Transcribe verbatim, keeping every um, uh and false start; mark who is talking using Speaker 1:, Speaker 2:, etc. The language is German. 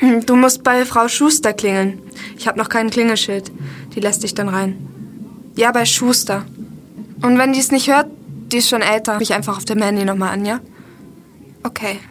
Speaker 1: Du musst bei Frau Schuster klingeln. Ich habe noch kein Klingelschild. Die lässt dich dann rein. Ja, bei Schuster. Und wenn die es nicht hört, die ist schon älter, ruf ich einfach auf dem Handy nochmal an, ja? Okay.